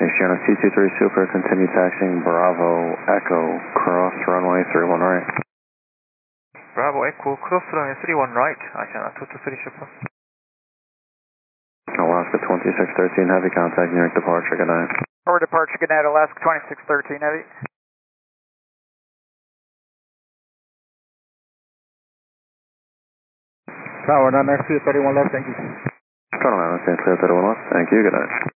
Asiana C23 Super, continue taxiing Bravo Echo, cross runway 31 right. Bravo Echo, cross runway 31 right, Asiana 223 Super. Alaska 2613, heavy contact, near departure, good night. Forward departure, good night, Alaska 2613, heavy. Tower 9 clear 31 left, thank you. Tower 9 clear 31 left, thank you, good night.